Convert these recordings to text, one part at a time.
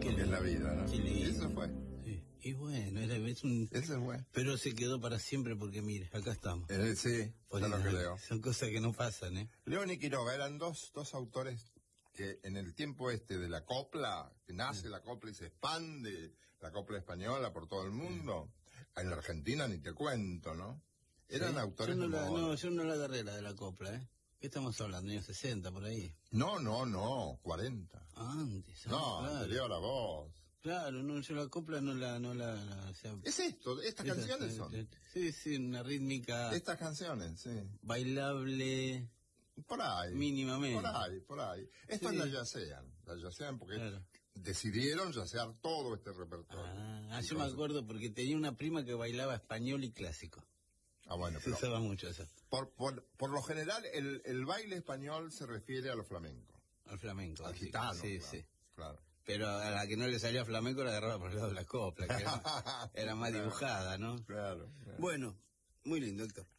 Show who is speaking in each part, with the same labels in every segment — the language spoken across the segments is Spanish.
Speaker 1: lo que es la vida, ¿no?
Speaker 2: Qué lindo.
Speaker 1: Eso fue.
Speaker 2: Sí. Y bueno,
Speaker 1: Ese fue.
Speaker 2: pero se quedó para siempre porque mire, acá estamos.
Speaker 1: Sí, ya lo creo.
Speaker 2: Son cosas que no pasan, ¿eh?
Speaker 1: León y Quiroga eran dos autores que en el tiempo de la copla, que nace la copla y se expande la copla española por todo el mundo, en la Argentina ni te cuento, ¿no? Eran
Speaker 2: Sí.
Speaker 1: autores
Speaker 2: Yo no
Speaker 1: de moda.
Speaker 2: yo no la agarré la de la copla, ¿eh? ¿Qué estamos hablando? ¿Años 60 por ahí?
Speaker 1: No, 40.
Speaker 2: Antes.
Speaker 1: No,
Speaker 2: claro.
Speaker 1: anterior a vos.
Speaker 2: Claro, no, yo la copla o sea,
Speaker 1: Es esto, estas canciones son.
Speaker 2: Sí, una rítmica
Speaker 1: Estas canciones, sí.
Speaker 2: bailable
Speaker 1: Por ahí.
Speaker 2: mínimamente.
Speaker 1: Por ahí. Estas
Speaker 2: Sí.
Speaker 1: la yacean porque
Speaker 2: Claro.
Speaker 1: decidieron yacear todo este repertorio.
Speaker 2: Yo me acuerdo porque tenía una prima que bailaba español y clásico.
Speaker 1: Bueno,
Speaker 2: Se
Speaker 1: pero
Speaker 2: usaba mucho eso.
Speaker 1: por lo general el baile español se refiere a lo flamenco.
Speaker 2: Al flamenco.
Speaker 1: Al
Speaker 2: sí.
Speaker 1: gitano.
Speaker 2: Sí,
Speaker 1: Claro,
Speaker 2: sí.
Speaker 1: claro.
Speaker 2: Pero a la que no le salía flamenco la agarraba por el lado de la copla, que era más dibujada, ¿no?
Speaker 1: Claro.
Speaker 2: Bueno, muy lindo, Héctor.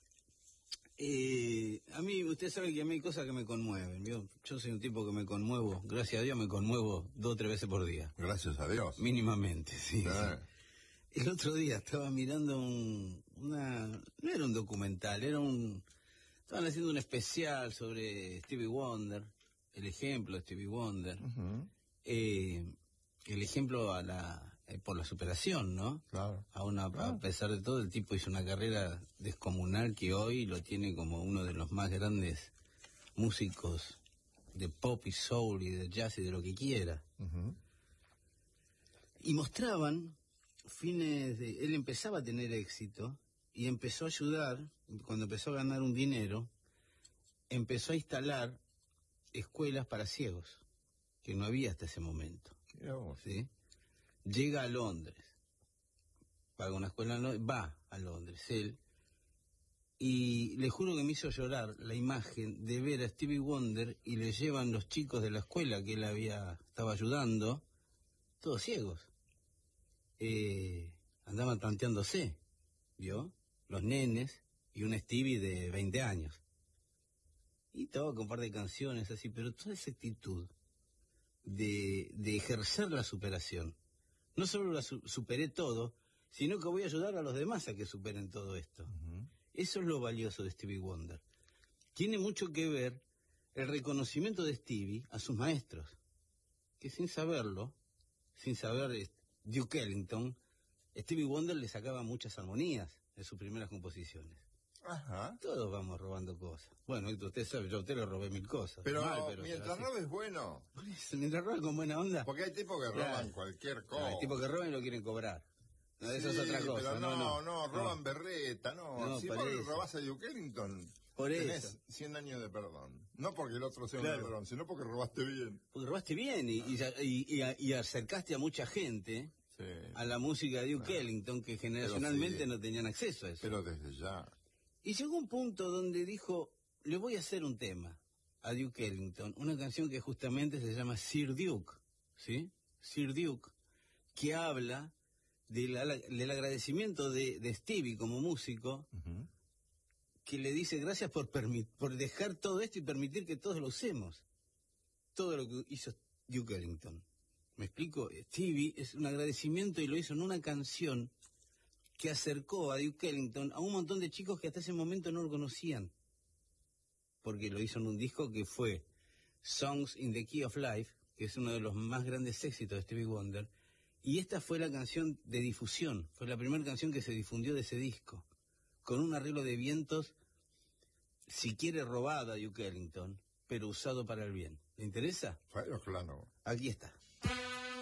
Speaker 2: A mí, usted sabe que a mí hay cosas que me conmueven. Yo soy un tipo que me conmuevo, gracias a Dios me conmuevo 2 o 3 veces por día.
Speaker 1: Gracias a Dios.
Speaker 2: Mínimamente, sí.
Speaker 1: Sí.
Speaker 2: El otro día estaba mirando no era un documental, estaban haciendo un especial sobre Stevie Wonder, el ejemplo de Stevie Wonder,
Speaker 1: Ujú.
Speaker 2: el ejemplo por la superación, ¿no?
Speaker 1: Claro.
Speaker 2: A pesar de todo, el tipo hizo una carrera descomunal que hoy lo tiene como uno de los más grandes músicos de pop y soul y de jazz y de lo que quiera.
Speaker 1: Ujú.
Speaker 2: Y mostraban él empezaba a tener éxito y empezó a ayudar, cuando empezó a ganar un dinero, empezó a instalar escuelas para ciegos, que no había hasta ese momento.
Speaker 1: Mira vos.
Speaker 2: ¿Sí? Llega a Londres, paga una escuela va a Londres, él, y le juro que me hizo llorar la imagen de ver a Stevie Wonder y le llevan los chicos de la escuela que él estaba ayudando, todos ciegos. Andaban tanteándose, ¿vio? Los nenes y un Stevie de 20 años. Y estaba con un par de canciones así, pero toda esa actitud de ejercer la superación. No solo superé todo, sino que voy a ayudar a los demás a que superen todo esto.
Speaker 1: Ujú.
Speaker 2: Eso es lo valioso de Stevie Wonder. Tiene mucho que ver el reconocimiento de Stevie a sus maestros, que sin saber Duke Ellington, Stevie Wonder le sacaba muchas armonías en sus primeras composiciones.
Speaker 1: Ajá.
Speaker 2: Todos vamos robando cosas. Bueno, usted sabe, yo a usted le robé 1000 cosas.
Speaker 1: Pero
Speaker 2: Mal,
Speaker 1: mientras
Speaker 2: así.
Speaker 1: robes bueno.
Speaker 2: Por eso, mientras roban con buena onda.
Speaker 1: Porque hay tipos que
Speaker 2: Claro.
Speaker 1: roban cualquier cosa.
Speaker 2: Hay tipos que roban y lo quieren cobrar. No, eso es
Speaker 1: Sí,
Speaker 2: otra cosa.
Speaker 1: Pero no, roban berreta, no.
Speaker 2: No,
Speaker 1: Si
Speaker 2: por
Speaker 1: vos
Speaker 2: eso.
Speaker 1: robás a Duke Ellington,
Speaker 2: Por
Speaker 1: tenés
Speaker 2: eso.
Speaker 1: 100 años de perdón. No porque el otro sea un
Speaker 2: Claro.
Speaker 1: ladrón, sino porque robaste bien.
Speaker 2: Porque robaste bien y acercaste a mucha gente
Speaker 1: Sí.
Speaker 2: a la música de Duke Ellington que generacionalmente no tenían acceso a eso.
Speaker 1: Pero desde ya.
Speaker 2: Y llegó un punto donde dijo, le voy a hacer un tema a Duke Ellington, una canción que justamente se llama Sir Duke, ¿sí? Sir Duke, que habla del agradecimiento de Stevie como músico,
Speaker 1: Ujú.
Speaker 2: que le dice gracias por dejar todo esto y permitir que todos lo usemos. Todo lo que hizo Duke Ellington. ¿Me explico? Stevie es un agradecimiento y lo hizo en una canción que acercó a Duke Ellington a un montón de chicos que hasta ese momento no lo conocían. Porque lo hizo en un disco que fue Songs in the Key of Life, que es uno de los más grandes éxitos de Stevie Wonder, y esta fue la canción de difusión, fue la primera canción que se difundió de ese disco, con un arreglo de vientos, si quiere robado a Duke Ellington, pero usado para el bien. ¿Le interesa?
Speaker 1: Claro.
Speaker 2: Aquí está.